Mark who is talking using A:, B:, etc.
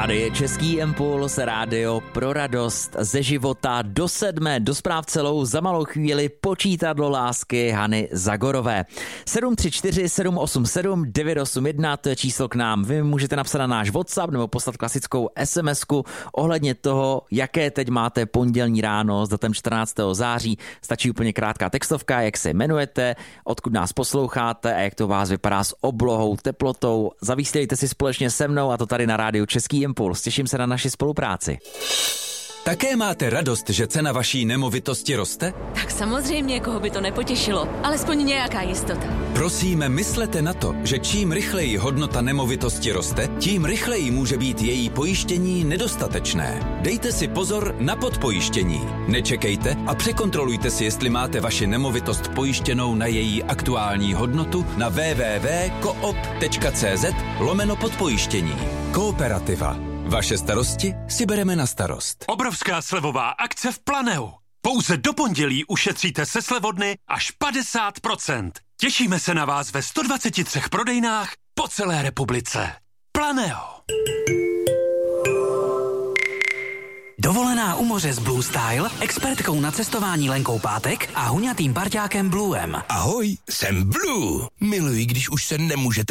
A: Tady je Český impuls, rádio pro radost ze života do 7, do zpráv celou za malou chvíli počítadlo lásky Hany Zagorové. 734 787 981, to je číslo k nám. Vy můžete napsat na náš WhatsApp nebo poslat klasickou SMS-ku ohledně toho, jaké teď máte pondělní ráno s datem 14. září. Stačí úplně krátká textovka, jak se jmenujete, odkud nás posloucháte a jak to vás vypadá s oblohou, teplotou. Zavysílejte si společně se mnou a to tady na rádiu Český impuls. Těším se na naši spolupráci.
B: Také máte radost, že cena vaší nemovitosti roste?
C: Tak samozřejmě, koho by to nepotěšilo. Alespoň nějaká jistota.
B: Prosíme, myslete na to, že čím rychleji hodnota nemovitosti roste, tím rychleji může být její pojištění nedostatečné. Dejte si pozor na podpojištění. Nečekejte a překontrolujte si, jestli máte vaši nemovitost pojištěnou na její aktuální hodnotu na www.koop.cz/podpojištění. Kooperativa. Vaše starosti si bereme na starost.
D: Obrovská slevová akce v Planeu. Pouze do pondělí ušetříte se slevodny až 50%. Těšíme se na vás ve 123 prodejnách po celé republice. Planeu.
E: Dovolená u moře s Blue Style, expertkou na cestování Lenkou Pátek a huňatým parťákem Bluem.
F: Ahoj, jsem Blue. Miluji, když už se nemůžete